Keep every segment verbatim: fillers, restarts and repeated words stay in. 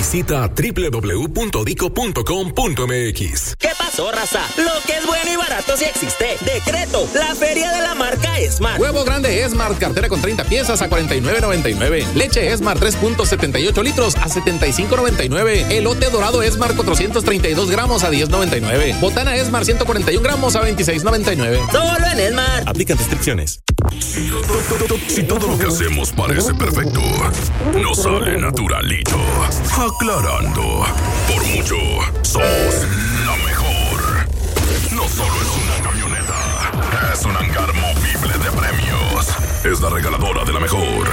Visita doble u doble u doble u punto dico punto com punto m x. ¿Qué pasó, raza? Lo que es bueno y barato sí existe. Decreto, la feria de la marca Smart. Huevo grande Smart, cartera con treinta piezas a cuarenta y nueve noventa y nueve. Leche Smart tres punto setenta y ocho litros a setenta y cinco noventa y nueve. Elote dorado Smart cuatrocientos treinta y dos gramos a diez noventa y nueve. Botana Smart ciento cuarenta y un gramos a veintiséis noventa y nueve. Solo en Smart. Aplican restricciones. Si todo lo que hacemos parece perfecto, no sale naturalito. Aclarando, por mucho, somos la mejor. No solo es una camioneta, es un hangar movible de premios. Es la regaladora de la mejor.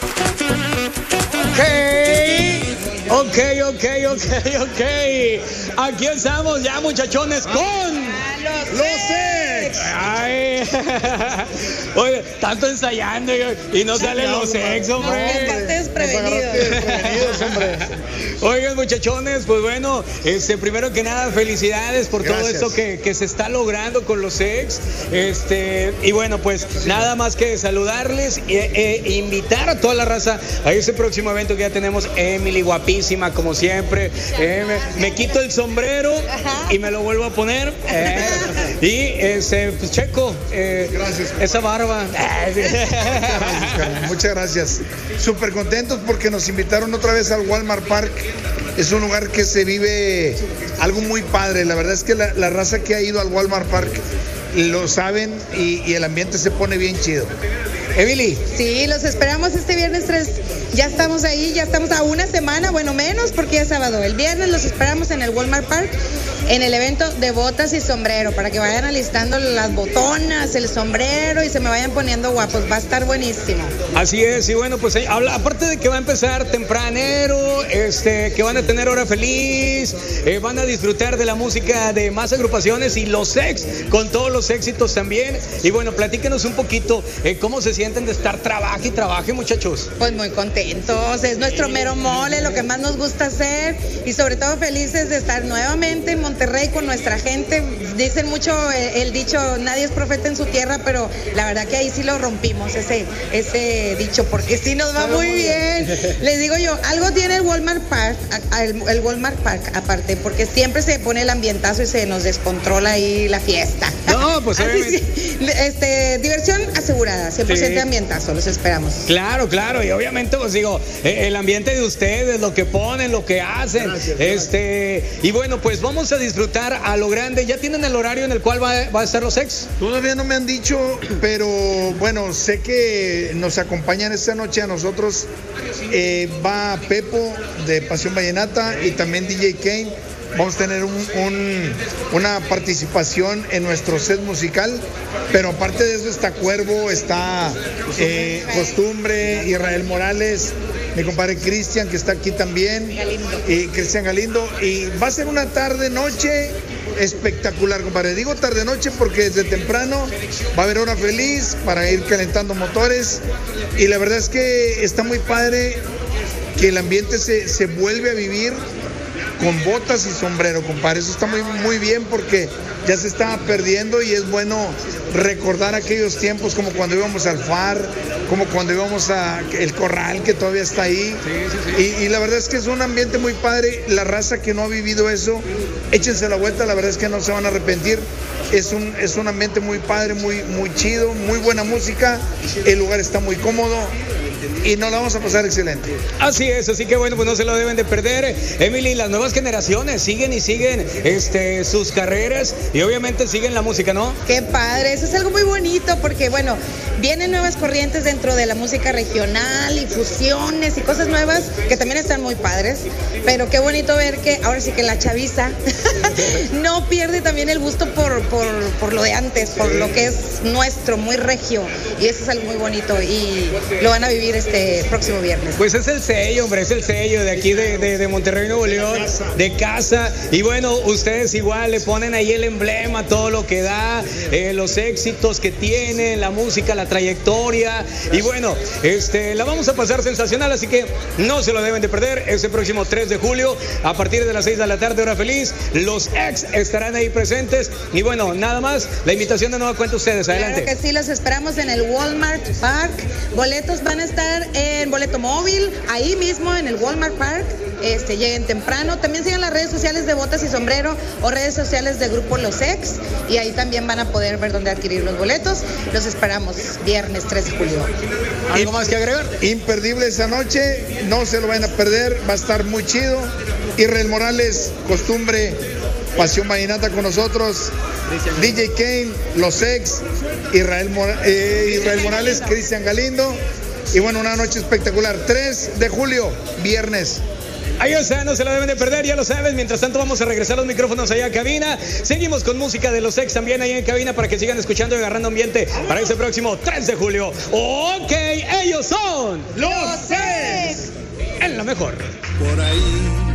Ok, ok, ok, ok, ok. Aquí estamos ya, muchachones, con los ex. Ay. Oye, tanto ensayando y, y no salen los ex, hombre. Estás desprevenido. hombre. Oigan, muchachones, pues bueno, este, primero que nada, felicidades por Gracias. todo esto que, que se está logrando con los ex. Este, y bueno, pues nada más que saludarles e, e invitar a toda la raza a ese próximo evento que ya tenemos. Emily, guapísima, como siempre. Eh, me, me quito el sombrero Ajá. y me lo vuelvo a poner. Eh, y este, pues, Checo, eh, gracias. Esa barba. Muchas gracias, Muchas gracias. Súper contentos porque nos invitaron otra vez al Walmart Park. Es un lugar que se vive algo muy padre. La verdad es que la, la raza que ha ido al Walmart Park lo saben y, y el ambiente se pone bien chido. Emily. Sí, los esperamos este viernes tres. Ya estamos ahí, ya estamos a una semana, bueno, menos porque ya es sábado. El viernes los esperamos en el Walmart Park, en el evento de botas y sombrero, para que vayan alistando las botonas, el sombrero y se me vayan poniendo guapos. Va a estar buenísimo. Así es, y bueno, pues habla, aparte de que va a empezar tempranero, este, que van a tener hora feliz, eh, van a disfrutar de la música de más agrupaciones y los ex, con todos los éxitos también. Y bueno, platíquenos un poquito eh, cómo se sienten de estar trabaje y trabaje, muchachos. Pues muy contentos, es nuestro mero mole, lo que más nos gusta hacer y sobre todo felices de estar nuevamente en Monterrey con nuestra gente. Dicen mucho el, el dicho, nadie es profeta en su tierra, pero la verdad que ahí sí lo rompimos, ese, ese dicho, porque sí nos va muy bien. Les digo yo, algo tiene el Walmart Park, el, el Walmart Park aparte, porque siempre se pone el ambientazo y se nos descontrola ahí la fiesta. No, pues Así, sí, este, diversión asegurada, cien por ciento sí. ambientazo, los esperamos. Claro, claro, y obviamente pues digo, el ambiente de ustedes, lo que ponen, lo que hacen, gracias, este, gracias. Y bueno, pues vamos a disfrutar a lo grande. ¿Ya tienen el horario en el cual va, va a estar los ex? Todavía no me han dicho, pero bueno, sé que nos acompañan esta noche a nosotros. Eh, va Pepo de Pasión Vallenata y también D J Kane. Vamos a tener un, un, una participación en nuestro set musical, pero aparte de eso está Cuervo, está eh, Costumbre, Israel Morales, mi compadre Cristian, que está aquí también, Galindo. y Cristian Galindo, y va a ser una tarde-noche espectacular, compadre. Digo tarde-noche porque desde temprano va a haber hora feliz para ir calentando motores, y la verdad es que está muy padre que el ambiente se, se vuelve a vivir con botas y sombrero, compadre. Eso está muy, muy bien porque ya se estaba perdiendo y es bueno recordar aquellos tiempos como cuando íbamos al Far, como cuando íbamos a el Corral, que todavía está ahí. Sí, sí, sí. Y, y la verdad es que es un ambiente muy padre. La raza que no ha vivido eso, échense la vuelta, la verdad es que no se van a arrepentir. Es un, es un ambiente muy padre, muy, muy chido, muy buena música. El lugar está muy cómodo y nos la vamos a pasar excelente. Así es, así que bueno, pues no se lo deben de perder. Emily, las nuevas generaciones siguen y siguen este, sus carreras y obviamente siguen la música, ¿no? Qué padre, eso es algo muy bonito porque bueno, vienen nuevas corrientes dentro de la música regional y fusiones y cosas nuevas que también están muy padres, pero qué bonito ver que ahora sí que la chaviza no pierde también el gusto por, por, por lo de antes, por lo que es nuestro, muy regio, y eso es algo muy bonito y lo van a vivir este próximo viernes. Pues es el sello, hombre, es el sello de aquí de, de, de Monterrey, Nuevo León, de casa. Y bueno, ustedes igual le ponen ahí el emblema, todo lo que da, eh, los éxitos que tiene, la música, la trayectoria. Y bueno, este, la vamos a pasar sensacional, así que no se lo deben de perder. Ese próximo tres de julio, a partir de las seis de la tarde, hora feliz, los ex estarán ahí presentes. Y bueno, nada más, la invitación de nueva cuenta ustedes. Adelante. Claro que sí, los esperamos en el Walmart Park. Boletos van a estar estar en Boleto Móvil, ahí mismo en el Walmart Park. Este, lleguen temprano. También sigan las redes sociales de Botas y Sombrero o redes sociales de Grupo Los Ex, y ahí también van a poder ver dónde adquirir los boletos. Los esperamos viernes tres de julio. ¿Algo más que agregar? Imperdible esa noche, no se lo van a perder, va a estar muy chido. Israel Morales, costumbre, Pasión Vallenata con nosotros, D J Kane, Los Ex, Israel, Mora, eh, Israel Morales, Cristian Galindo, y bueno, una noche espectacular, tres de julio, viernes. Ahí está, no se la deben de perder, ya lo sabes. Mientras tanto vamos a regresar los micrófonos allá a cabina. Seguimos con música de Los Ex también ahí en cabina para que sigan escuchando y agarrando ambiente para ese próximo tres de julio. Ok, ellos son Los Ex. En la mejor. Por ahí